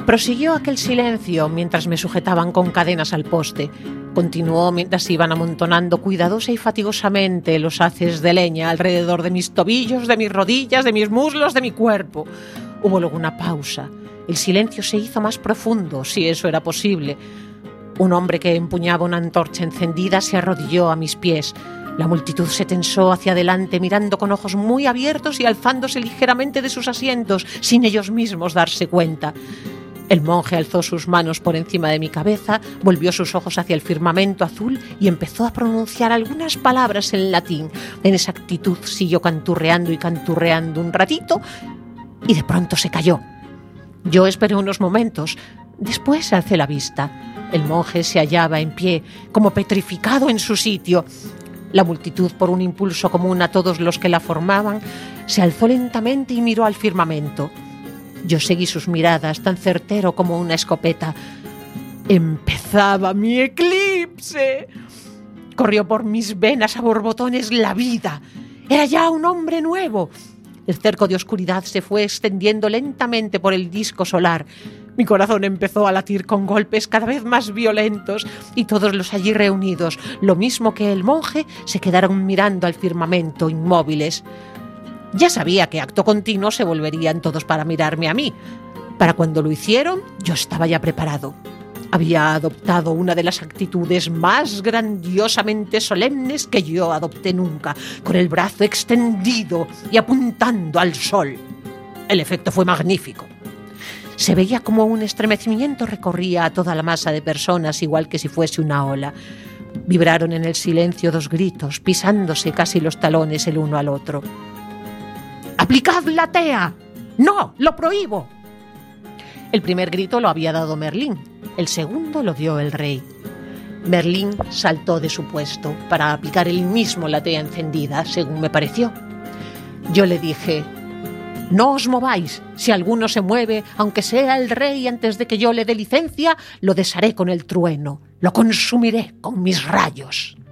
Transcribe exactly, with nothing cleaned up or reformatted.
Prosiguió aquel silencio mientras me sujetaban con cadenas al poste. Continuó mientras iban amontonando cuidadosa y fatigosamente los haces de leña alrededor de mis tobillos, de mis rodillas, de mis muslos, de mi cuerpo. Hubo luego una pausa. El silencio se hizo más profundo, si eso era posible. Un hombre que empuñaba una antorcha encendida se arrodilló a mis pies. La multitud se tensó hacia adelante, mirando con ojos muy abiertos y alzándose ligeramente de sus asientos, sin ellos mismos darse cuenta. El monje alzó sus manos por encima de mi cabeza, volvió sus ojos hacia el firmamento azul y empezó a pronunciar algunas palabras en latín. En esa actitud siguió canturreando y canturreando un ratito y de pronto se calló. Yo esperé unos momentos, después alcé la vista. El monje se hallaba en pie, como petrificado en su sitio. La multitud, por un impulso común a todos los que la formaban, se alzó lentamente y miró al firmamento. Yo seguí sus miradas, tan certero como una escopeta. ¡Empezaba mi eclipse! Corrió por mis venas a borbotones la vida. Era ya un hombre nuevo. El cerco de oscuridad se fue extendiendo lentamente por el disco solar. Mi corazón empezó a latir con golpes cada vez más violentos y todos los allí reunidos, lo mismo que el monje, se quedaron mirando al firmamento, inmóviles. Ya sabía que acto continuo se volverían todos para mirarme a mí. Para cuando lo hicieron, yo estaba ya preparado. Había adoptado una de las actitudes más grandiosamente solemnes que yo adopté nunca, con el brazo extendido y apuntando al sol. El efecto fue magnífico. Se veía como un estremecimiento recorría a toda la masa de personas, igual que si fuese una ola. Vibraron en el silencio dos gritos, pisándose casi los talones el uno al otro. ¡Aplicad la tea! ¡No, lo prohíbo! El primer grito lo había dado Merlín, el segundo lo dio el rey. Merlín saltó de su puesto para aplicar él mismo la tea encendida, según me pareció. Yo le dije: «No os mováis, si alguno se mueve, aunque sea el rey, antes de que yo le dé licencia, lo desharé con el trueno, lo consumiré con mis rayos».